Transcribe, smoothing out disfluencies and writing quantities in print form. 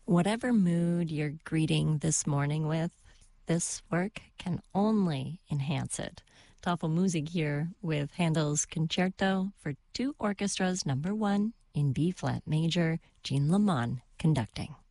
Whatever mood you're greeting this morning with, this work can only enhance it. Tafelmusik here with Handel's Concerto for Two Orchestras, number 1 in B-flat major, Jean Lamont conducting.